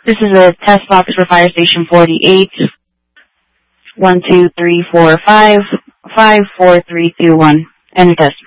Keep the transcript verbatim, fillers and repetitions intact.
This is a test box for fire station forty-eight. One, two, three, four, five, five, four, three, two, one. End test.